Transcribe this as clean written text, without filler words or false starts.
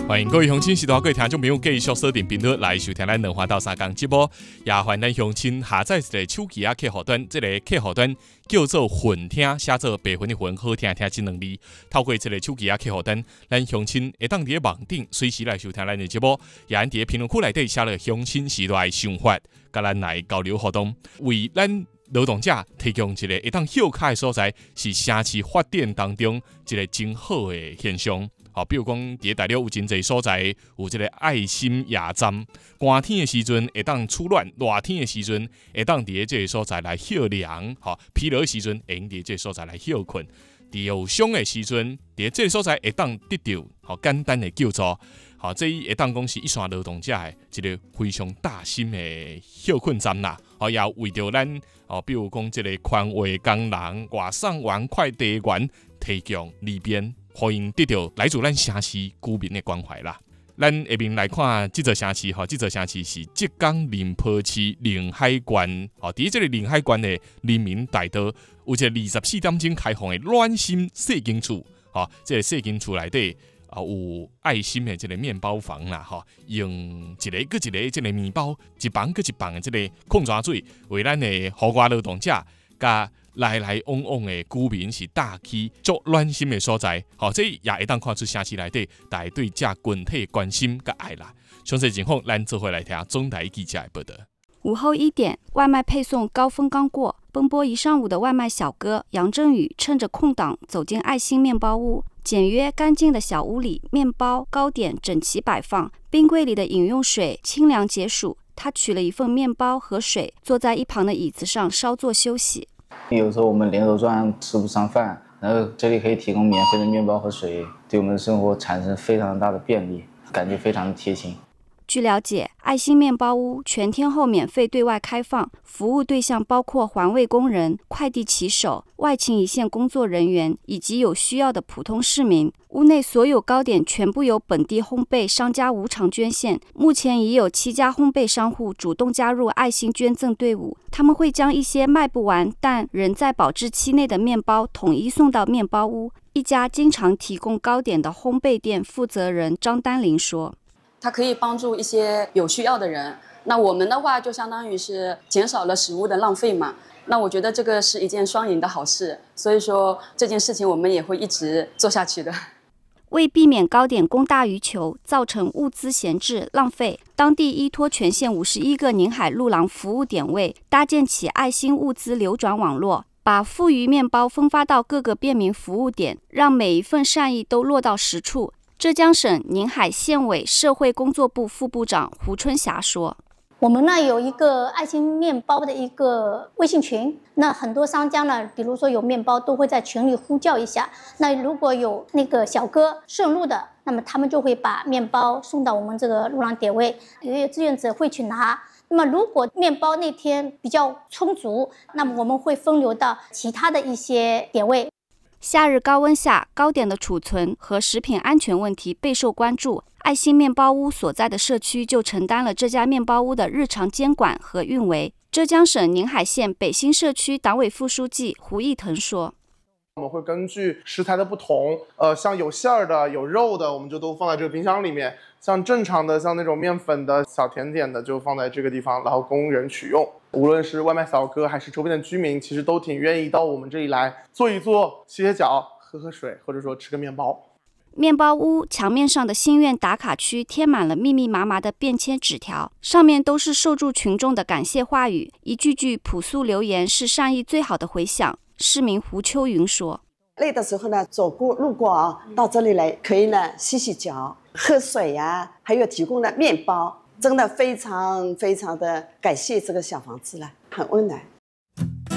欢迎各位乡亲、时代各位听众朋友继续锁定频率来收听咱两花到三讲节目。也欢迎咱乡亲下载一个手机客户端，这个客户端叫做混听，写做白云的云，好听听这两字。透过这个手机客户端，咱乡亲会当伫网顶随时来收听咱的节目，也伫个评论区内底写了乡亲时代想法，甲咱来交流互动，为咱劳动者提供一个会当休卡的所在，是城市发展当中一个真好的现象。比如讲，伫大陆有真侪所在有这个爱心夜站，寒天的时阵会当取暖，热天的时阵会当伫这个所在来休凉，疲劳的时阵会用伫这个所在来休困，受伤的时阵伫这个所在会当得到简单的救助。这会当讲是一线劳动者的一个非常大心的休困站啦。也为着咱比如讲这个宽慰工人、外送员、快递员提供利便。欢迎得到来自咱城市居民的关怀啦。咱下面来看这座城市，这座城市是浙江宁波市宁海县。伫这个宁海县的人民大道，有一个24点钟开放的暖心细金厝。这个细金厝内底有爱心的这个面包房啦，用一个搁一个这个面包，一房搁一房的这个矿泉水，为咱的户外劳动者甲来来往往的居民是大气足暖心的所在，这也会当看出城市内底大家对这群体的关心甲爱啦。详细情况，咱做回来听中台记者的报道。 午后1点，外卖配送高峰刚过，奔波一上午的外卖小哥杨振宇趁着空档走进爱心面包屋。简约干净的小屋里，面包、糕点整齐摆放，冰柜里的饮用水清凉解暑。他取了一份面包和水，坐在一旁的椅子上稍作休息。 有时候我们连轴转吃不上饭，然后这里可以提供免费的面包和水，对我们的生活产生非常大的便利，感觉非常的贴心。 据了解，爱心面包屋全天候免费对外开放，服务对象包括环卫工人、快递骑手、外勤一线工作人员以及有需要的普通市民。屋内所有糕点全部由本地烘焙商家无偿捐献，目前已有7家烘焙商户主动加入爱心捐赠队伍，他们会将一些卖不完但仍在保质期内的面包统一送到面包屋。一家经常提供糕点的烘焙店负责人张丹玲说， 它可以帮助一些有需要的人，那我们的话就相当于是减少了食物的浪费嘛，那我觉得这个是一件双赢的好事，所以说这件事情我们也会一直做下去的。 为避免糕点供大于求，造成物资闲置浪费，当地依托全县51个宁海路廊服务点位，搭建起爱心物资流转网络，把富余面包分发到各个便民服务点，让每一份善意都落到实处。浙江省宁海县委社会工作部副部长胡春霞说， 我们呢有一个爱心面包的一个微信群，那很多商家呢，比如说有面包都会在群里呼叫一下，那如果有那个小哥顺路的，那么他们就会把面包送到我们这个路廊点位，有志愿者会去拿。那么如果面包那天比较充足，那么我们会分流到其他的一些点位。 夏日高温下，糕点的储存和食品安全问题备受关注。爱心面包屋所在的社区就承担了这家面包屋的日常监管和运维。浙江省宁海县北新社区党委副书记胡义腾说， 我们会根据食材的不同，像有馅儿的、有肉的，我们就都放在这个冰箱里面；像正常的、像那种面粉的小甜点的，就放在这个地方，然后供人取用。无论是外卖小哥还是周边的居民，其实都挺愿意到我们这里来坐一坐、洗洗脚、喝喝水，或者说吃个面包。 面包屋墙面上的心愿打卡区贴满了密密麻麻的便签纸条，上面都是受助群众的感谢话语，一句句朴素留言是善意最好的回响。市民胡秋云说， 累的时候呢，路过到这里来可以呢洗洗脚、喝水呀，还有提供的面包，真的非常非常的感谢这个小房子了，很温暖。